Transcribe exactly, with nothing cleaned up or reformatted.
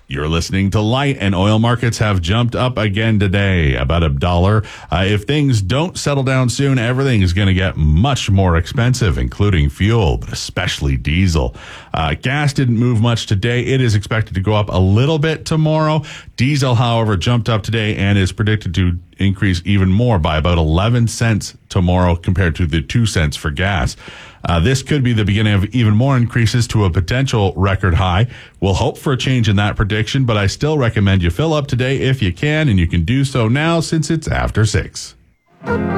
You're listening to Light, and oil markets have jumped up again today, about a dollar. Uh, if things don't settle down soon, everything is going to get much more expensive, including fuel, but especially diesel. Uh, gas didn't move much today. It is expected to go up a little bit tomorrow. Diesel, however, jumped up today and is predicted to increase even more by about eleven cents tomorrow compared to the two cents for gas. Uh, this could be the beginning of even more increases to a potential record high. We'll hope for a change in that prediction, but I still recommend you fill up today if you can, and you can do so now since it's after six.